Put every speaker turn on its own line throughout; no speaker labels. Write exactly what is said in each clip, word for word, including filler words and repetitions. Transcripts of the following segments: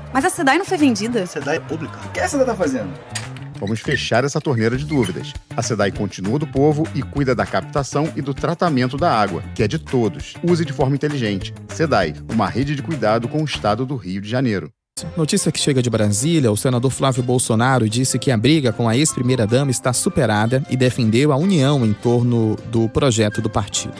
Mas a SEDAI não foi vendida?
A SEDAI é pública. O que a SEDAI tá fazendo?
Vamos fechar essa torneira de dúvidas. A SEDAI continua do povo e cuida da captação e do tratamento da água, que é de todos. Use de forma inteligente. SEDAI, uma rede de cuidado com o estado do Rio de Janeiro.
Notícia que chega de Brasília, o senador Flávio Bolsonaro disse que a briga com a ex-primeira-dama está superada e defendeu a união em torno do projeto do partido.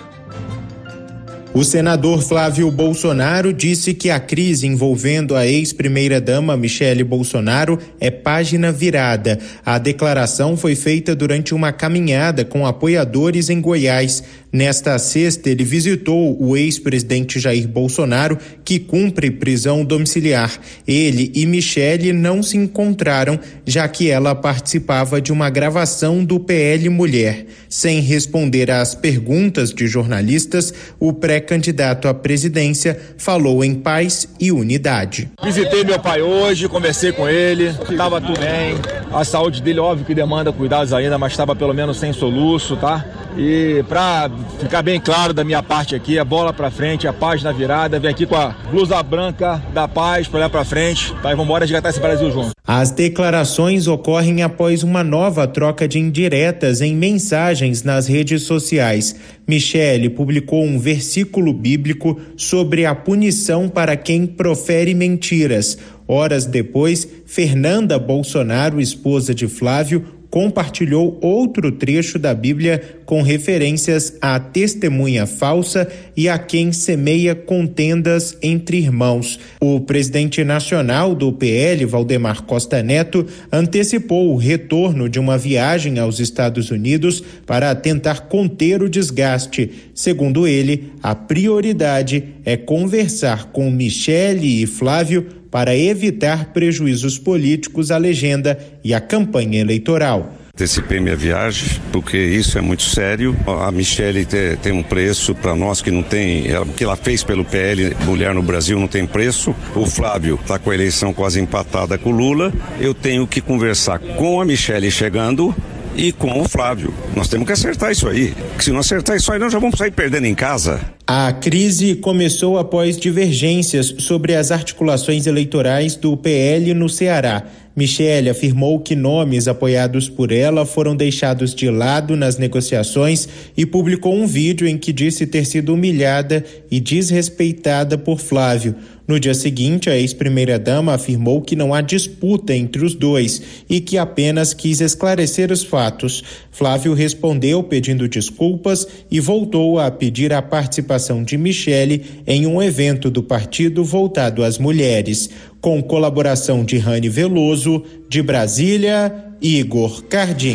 O senador Flávio Bolsonaro disse que a crise envolvendo a ex-primeira-dama Michele Bolsonaro é página virada. A declaração foi feita durante uma caminhada com apoiadores em Goiás. Nesta sexta, ele visitou o ex-presidente Jair Bolsonaro, que cumpre prisão domiciliar. Ele e Michele não se encontraram, já que ela participava de uma gravação do P L Mulher. Sem responder às perguntas de jornalistas, o pré-candidato à presidência falou em paz e unidade.
Visitei meu pai hoje, conversei com ele, estava tudo bem. A saúde dele, óbvio que demanda cuidados ainda, mas estava pelo menos sem soluço, tá? E para ficar bem claro da minha parte aqui, a bola para frente, a paz na virada, vem aqui com a blusa branca da paz para olhar para frente, tá? E vamos embora resgatar esse Brasil junto.
As declarações ocorrem após uma nova troca de indiretas em mensagens nas redes sociais. Michele publicou um versículo bíblico sobre a punição para quem profere mentiras. Horas depois, Fernanda Bolsonaro, esposa de Flávio, compartilhou outro trecho da Bíblia com referências à testemunha falsa e a quem semeia contendas entre irmãos. O presidente nacional do P L, Valdemar Costa Neto, antecipou o retorno de uma viagem aos Estados Unidos para tentar conter o desgaste. Segundo ele, a prioridade é conversar com Michele e Flávio para evitar prejuízos políticos à legenda e à campanha eleitoral.
Antecipei minha viagem, porque isso é muito sério. A Michele te, tem um preço para nós que não tem, ela, o que ela fez pelo P L Mulher no Brasil não tem preço. O Flávio está com a eleição quase empatada com o Lula. Eu tenho que conversar com a Michele chegando e com o Flávio. Nós temos que acertar isso aí. Porque se não acertar isso aí, nós já vamos sair perdendo em casa.
A crise começou após divergências sobre as articulações eleitorais do P L no Ceará. Michele afirmou que nomes apoiados por ela foram deixados de lado nas negociações e publicou um vídeo em que disse ter sido humilhada e desrespeitada por Flávio. No dia seguinte, a ex-primeira-dama afirmou que não há disputa entre os dois e que apenas quis esclarecer os fatos. Flávio respondeu pedindo desculpas e voltou a pedir a participação de Michele em um evento do partido voltado às mulheres. Com colaboração de Rani Veloso, de Brasília, Igor Cardim.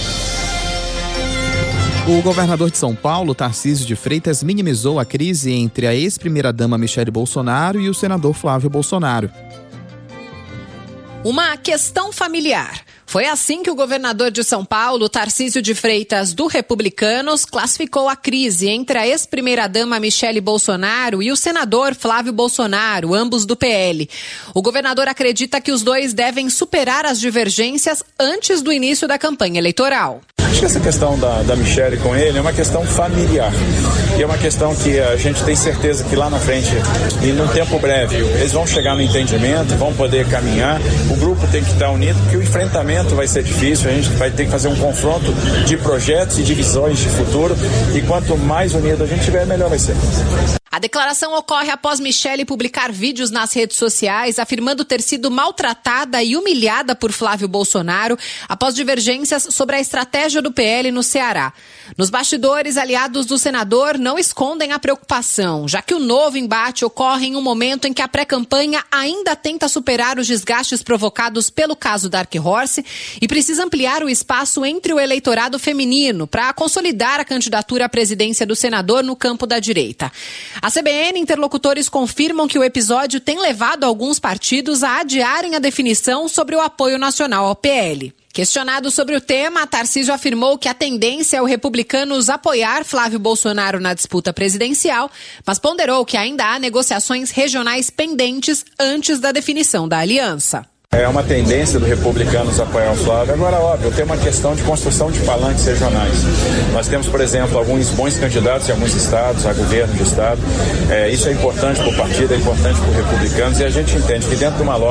O governador de São Paulo, Tarcísio de Freitas, minimizou a crise entre a ex-primeira-dama Michele Bolsonaro e o senador Flávio Bolsonaro.
Uma questão familiar. Foi assim que o governador de São Paulo, Tarcísio de Freitas, do Republicanos, classificou a crise entre a ex-primeira-dama Michele Bolsonaro e o senador Flávio Bolsonaro, ambos do P L. O governador acredita que os dois devem superar as divergências antes do início da campanha eleitoral.
Acho que essa questão da, da Michele com ele é uma questão familiar. E é uma questão que a gente tem certeza que lá na frente, e num tempo breve, eles vão chegar no entendimento, vão poder caminhar. O grupo tem que estar unido, porque o enfrentamento vai ser difícil, a gente vai ter que fazer um confronto de projetos e de visões de futuro. E quanto mais unido a gente tiver, melhor vai ser.
A declaração ocorre após Michele publicar vídeos nas redes sociais afirmando ter sido maltratada e humilhada por Flávio Bolsonaro após divergências sobre a estratégia do P L no Ceará. Nos bastidores, aliados do senador não escondem a preocupação, já que o novo embate ocorre em um momento em que a pré-campanha ainda tenta superar os desgastes provocados pelo caso Dark Horse e precisa ampliar o espaço entre o eleitorado feminino para consolidar a candidatura à presidência do senador no campo da direita. A C B N e interlocutores confirmam que o episódio tem levado alguns partidos a adiarem a definição sobre o apoio nacional ao P L. Questionado sobre o tema, Tarcísio afirmou que a tendência é o Republicanos apoiar Flávio Bolsonaro na disputa presidencial, mas ponderou que ainda há negociações regionais pendentes antes da definição da aliança.
É uma tendência do Republicanos apoiar o Flávio. Agora, óbvio, tem uma questão de construção de palanques regionais. Nós temos, por exemplo, alguns bons candidatos em alguns estados, a governo de estado. É, isso é importante para o partido, é importante para os republicanos, e a gente entende que dentro de uma lógica